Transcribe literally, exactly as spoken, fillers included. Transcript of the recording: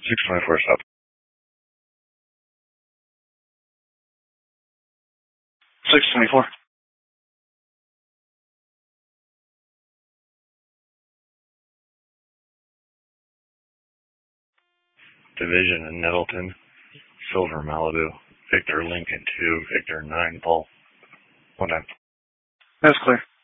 six twenty-four stop. six twenty-four. Division in Nettleton, Silver Malibu, Victor Lincoln two, Victor nine, Paul. One time. That's clear.